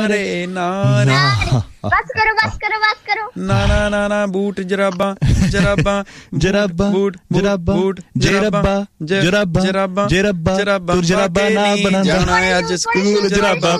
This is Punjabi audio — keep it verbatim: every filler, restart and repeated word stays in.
ਨਾਰੇ ਨਾਰੇ ਬਸ ਕਰੋ ਬਸ ਕਰੋ ਬਸ ਕਰੋ ਨਾ ਨਾ ਨਾ ਨਾ ਬੂਟ ਜਰਾਬਾਂ ਜਰਾਬਾਂ ਜਰਾਬਾਂ ਬੂਟ ਜਰਾਬਾਂ ਬੂਟ ਜਰਾਬਾਂ ਜਰਾਬਾਂ ਜਰਾਬਾਂ ਜਰਾਬਾਂ ਜਰਾਬਾਂ ਜਰਾਬਾਂ ਤੂੰ ਜਰਾਬਾਂ ਨਾ ਬਣਾਉਂਦਾ ਜਾਣਾ ਅੱਜ ਸਕੂਲ ਜਰਾਬਾਂ